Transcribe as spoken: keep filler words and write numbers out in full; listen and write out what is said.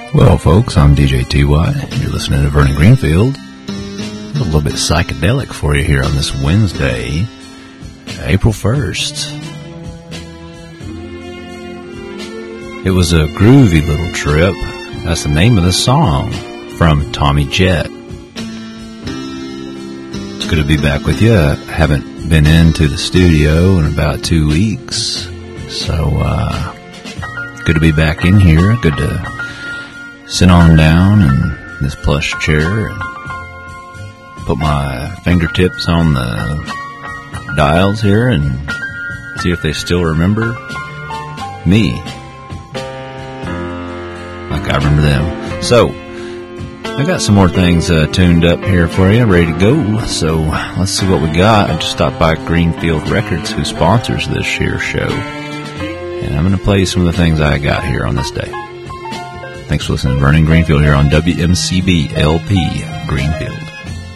Well, folks, I'm D J T Y, and you're listening to Vernon Greenfield. A little bit psychedelic for you here on this Wednesday, April first. It was a groovy little trip. That's the name of the song from Tommy Jett. It's good to be back with you. I haven't been into the studio in about two weeks, so uh, good to be back in here. Good to sit on down in this plush chair and put my fingertips on the dials here and see if they still remember me like I remember them. So I got some more things uh, tuned up here for you, ready to go. So let's see what we got. I just stopped by Greenfield Records, who sponsors this year's show, and I'm going to play you some of the things I got here on this day. Thanks for listening to Vernon Greenfield here on W M C B L P Greenfield.